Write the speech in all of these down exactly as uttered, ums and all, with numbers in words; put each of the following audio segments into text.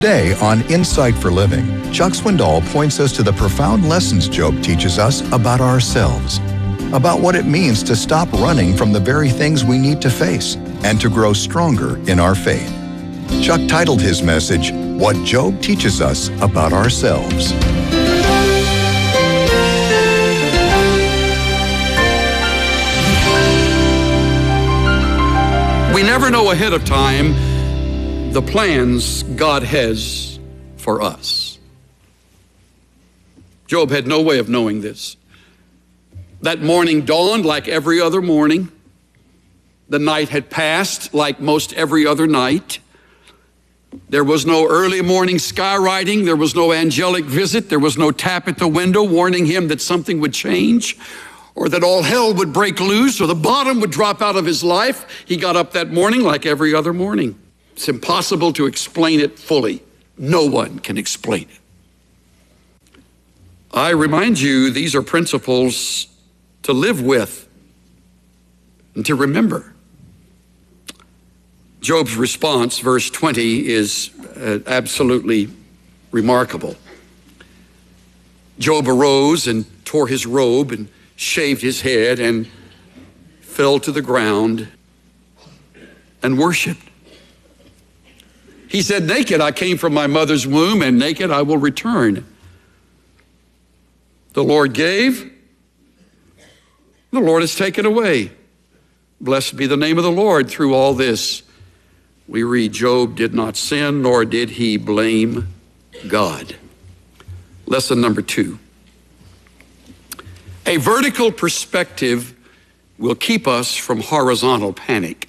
Today on Insight for Living, Chuck Swindoll points us to the profound lessons Job teaches us about ourselves, about what it means to stop running from the very things we need to face and to grow stronger in our faith. Chuck titled his message, What Job Teaches Us About Ourselves. We never know ahead of time the plans God has for us. Job had no way of knowing this. That morning dawned like every other morning. The night had passed like most every other night. There was no early morning skywriting. There was no angelic visit. There was no tap at the window warning him that something would change, or that all hell would break loose, or the bottom would drop out of his life. He got up that morning like every other morning. It's impossible to explain it fully. No one can explain it. I remind you, these are principles to live with and to remember. Job's response, verse twenty, is uh, absolutely remarkable. Job arose and tore his robe and shaved his head and fell to the ground and worshiped. He said, naked I came from my mother's womb, and naked I will return. The Lord gave, the Lord has taken away. Blessed be the name of the Lord. Through all this, we read, Job did not sin, nor did he blame God. Lesson number two. A vertical perspective will keep us from horizontal panic.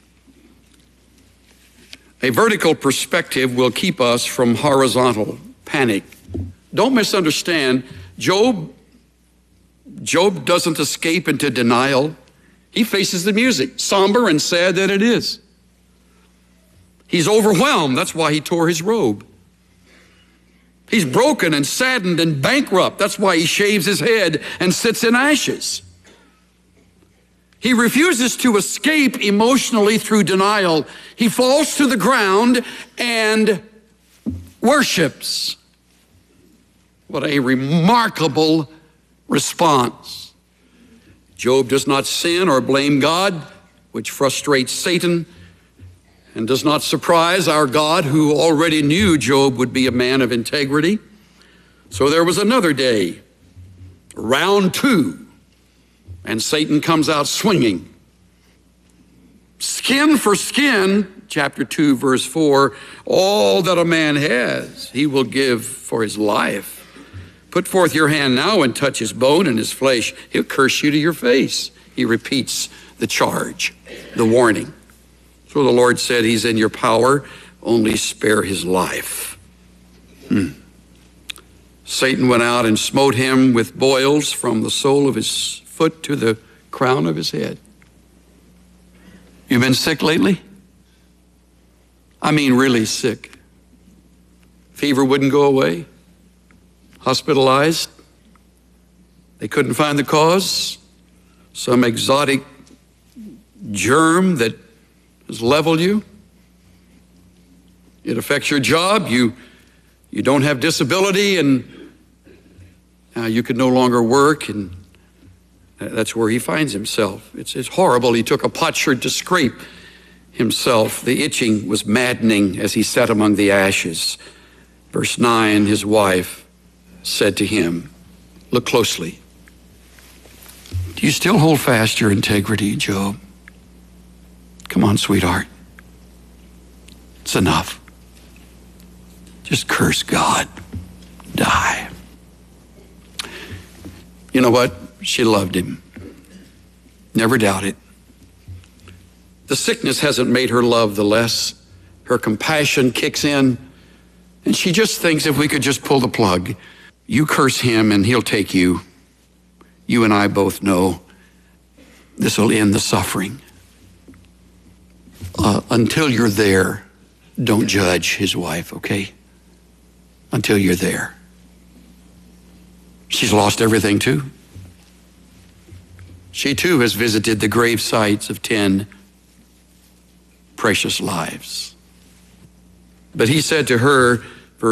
A vertical perspective will keep us from horizontal panic. Don't misunderstand. Job, Job doesn't escape into denial. He faces the music, somber and sad that it is. He's overwhelmed. That's why he tore his robe. He's broken and saddened and bankrupt. That's why he shaves his head and sits in ashes. He refuses to escape emotionally through denial. He falls to the ground and worships. What a remarkable response. Job does not sin or blame God, which frustrates Satan, and does not surprise our God, who already knew Job would be a man of integrity. So there was another day, round two, and Satan comes out swinging. Skin for skin, chapter two, verse four, all that a man has, he will give for his life. Put forth your hand now and touch his bone and his flesh. He'll curse you to your face. He repeats the charge, the warning. So the Lord said, he's in your power, only spare his life. Hmm. Satan went out and smote him with boils from the sole of his foot to the crown of his head. You been sick lately? I mean really sick. Fever wouldn't go away. Hospitalized. They couldn't find the cause. Some exotic germ that has leveled you. It affects your job. You, you don't have disability, and uh, you can no longer work, and that's where he finds himself. It's, it's horrible. He took a potsherd to scrape himself. The itching was maddening as he sat among the ashes. Verse nine, his wife said to him, look closely. Do you still hold fast your integrity, Job? Come on, sweetheart. It's enough. Just curse God. Die. You know what? She loved him. Never doubt it. The sickness hasn't made her love the less. Her compassion kicks in, and she just thinks if we could just pull the plug, you curse him and he'll take you. You and I both know this will end the suffering. Uh, until you're there, don't judge his wife, okay? Until you're there. She's lost everything too. She too has visited the grave sites of ten precious lives. But he said to her,